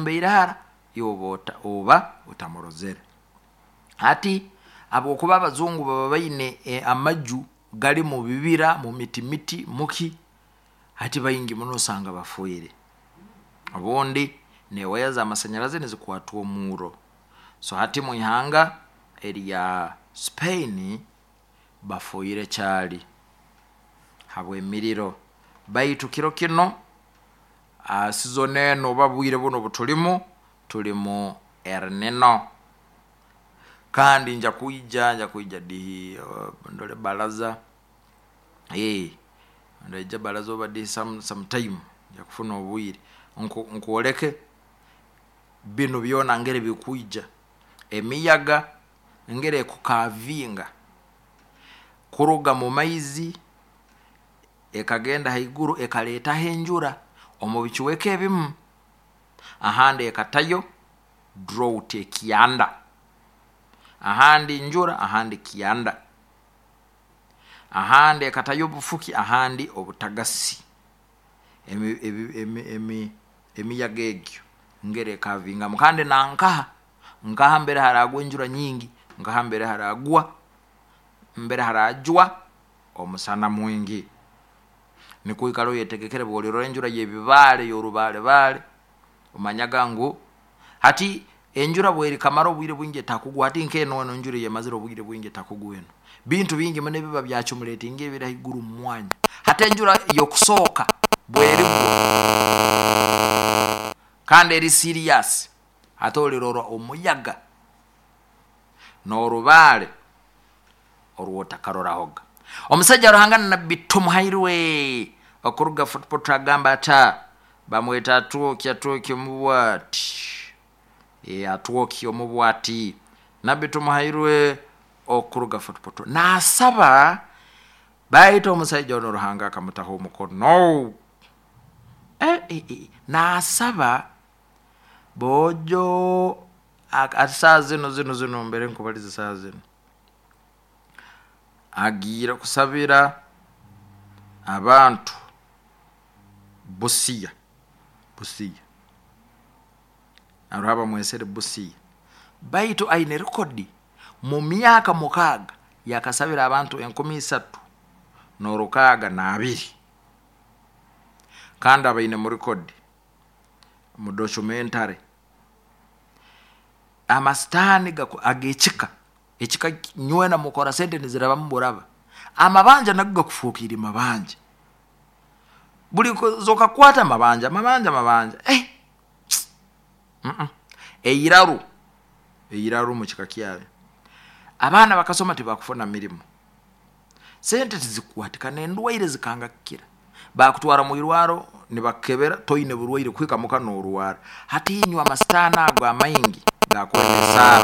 mbeirara yobota oba utamorozere hati abo kuba abazungu baba baine amaju gali mu bibira mu miti muki hati bayingi muno sanga bafuire abondi ne waya za amashanyarazi nizikwatwa omuro so hati mu ihanga eriya Spain bafuire cyali habwe miriro baitu kiro kino season no babwire buno butulimu tulimo erneno kandi nja kuija dihi ndole balaza ndeje balaza obadi some time ya kufuna obwire nkuoleke bino byona ngere bikuija emiyaga ngere kukavinga kuruga mu maizi ekagenda haiguru ekaleta henjura omubichiweke ebimu ahandi ekatayo drought ekianda ahandi njura ahandi kianda ahandi ekatayo bufuki ahandi obutagasi emiyaga egyo ngere kavinga mukande nankaha mbere haragwa enjura nyingi nkaha mbere haragwa mbere harajwa omusana mwingi nikuikalo yetegekere boliro enjura yebibale yorubale umanyaga ngo hati enjura bweri kamaro bwire bwinge takugwa hati nkeno njura yemaziro bwire bwinge takugweno bintu bingi mene biba byachumulete inge bira higuru mwanya hata enjura yokusoka bweri kandi eri serious atoliroro omuyaga no rubale orwota karora hoga omusajja rohangana na bitumuhairwe okuruga football tragamba ata bamweta atuoki mubwati atuoki omubwati na bitumuhairwe okuruga football na saba baito omusajja ono rohanga kamutaho mukono na saba bojo zino mbere nkubaliza saa zino agira kusabira abantu busiya araba mwesere busiya baito aine rekodi mu myaka mukaga yakasabira abantu 13 n'orukaga na 2 kandi abaine mu rekodi mu documentary amastani gako agechika nywena mukora sente niziraba mboraba amabanja naguga kufukira mabanja buli zoka kwata mabanja eiraru mu kikakiyawe abana bakasoma tibakufuna mirimo sente tizikwatika nendwaire zikangakira bakutwara mu irwaro nibakebera toine burwaire kwika muka no ruwara hati inywa amastana agwa maingi gakwelesa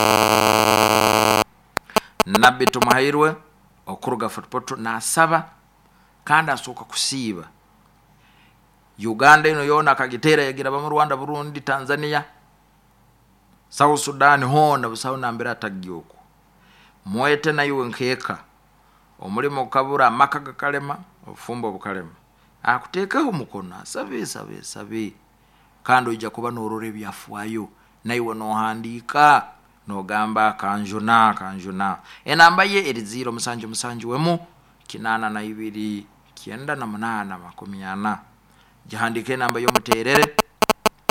nabitu mahirwe okuruga football na saba kandi asoka kusiba Uganda ino yona kagitera yagira ba mu Rwanda Burundi Tanzania South Sudan hona busaho nambira tagyoko mwete na yuwe nkeka omulimo kabura makaga kalema ofumbo bukalema akuteka umukono sabe kandi ujja kuba norore byafwayo naiwe no handika no gamba kanjuna enamba ye eri 0 wemu kinana na 2 9 8 10 jahandike namba yo muterere